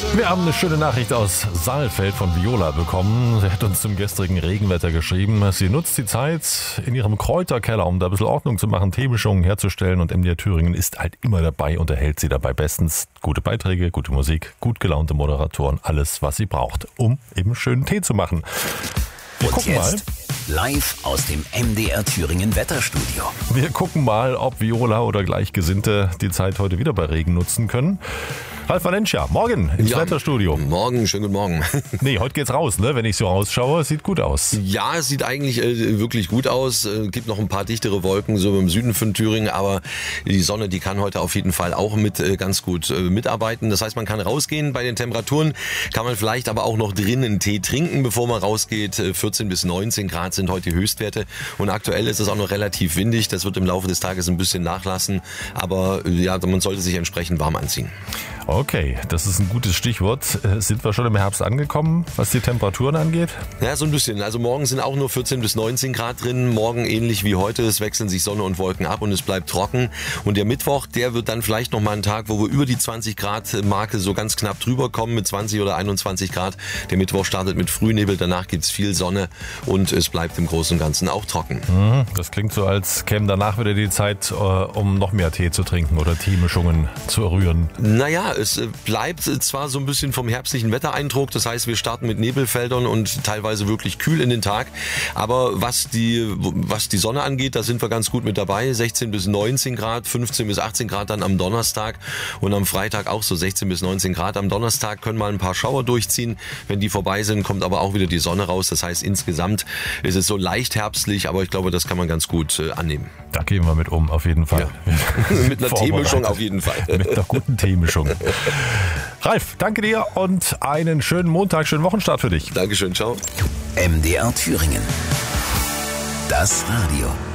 Wir haben eine schöne Nachricht aus Saalfeld von Viola bekommen. Sie hat uns zum gestrigen Regenwetter geschrieben. Sie nutzt die Zeit in ihrem Kräuterkeller, um da ein bisschen Ordnung zu machen, Teemischungen herzustellen. Und MDR Thüringen ist halt immer dabei und erhält sie dabei bestens. Gute Beiträge, gute Musik, gut gelaunte Moderatoren, alles, was sie braucht, um eben schönen Tee zu machen. Wir gucken jetzt live aus dem MDR Thüringen Wetterstudio. Wir gucken mal, ob Viola oder Gleichgesinnte die Zeit heute wieder bei Regen nutzen können. Ralf Valencia, morgen ins Wetterstudio. Morgen, schönen guten Morgen. Nee, heute geht's raus, ne? Wenn ich so rausschaue, sieht gut aus. Ja, es sieht eigentlich wirklich gut aus. Gibt noch ein paar dichtere Wolken so im Süden von Thüringen, aber die Sonne, die kann heute auf jeden Fall auch mit ganz gut mitarbeiten. Das heißt, man kann rausgehen. Bei den Temperaturen kann man vielleicht aber auch noch drinnen einen Tee trinken, bevor man rausgeht. 14 bis 19 Grad sind heute die Höchstwerte und aktuell ist es auch noch relativ windig. Das wird im Laufe des Tages ein bisschen nachlassen, aber ja, man sollte sich entsprechend warm anziehen. Okay, das ist ein gutes Stichwort. Sind wir schon im Herbst angekommen, was die Temperaturen angeht? Ja, so ein bisschen. Also morgen sind auch nur 14 bis 19 Grad drin. Morgen ähnlich wie heute. Es wechseln sich Sonne und Wolken ab und es bleibt trocken. Und der Mittwoch, der wird dann vielleicht nochmal ein Tag, wo wir über die 20 Grad Marke so ganz knapp drüber kommen mit 20 oder 21 Grad. Der Mittwoch startet mit Frühnebel, danach gibt's viel Sonne und es bleibt im Großen und Ganzen auch trocken. Das klingt so, als käme danach wieder die Zeit, um noch mehr Tee zu trinken oder Teemischungen zu rühren. Naja, es bleibt zwar so ein bisschen vom herbstlichen Wettereindruck, das heißt, wir starten mit Nebelfeldern und teilweise wirklich kühl in den Tag, aber was die Sonne angeht, da sind wir ganz gut mit dabei, 16 bis 19 Grad, 15 bis 18 Grad dann am Donnerstag und am Freitag auch so 16 bis 19 Grad. Am Donnerstag können mal ein paar Schauer durchziehen, wenn die vorbei sind, kommt aber auch wieder die Sonne raus, das heißt, insgesamt ist es so leicht herbstlich, aber ich glaube, das kann man ganz gut annehmen. Da gehen wir mit um, auf jeden Fall. Ja. Mit einer Teemischung auf jeden Fall. Mit einer guten Teemischung. Ralf, danke dir und einen schönen Montag, schönen Wochenstart für dich. Dankeschön, ciao. MDR Thüringen. Das Radio.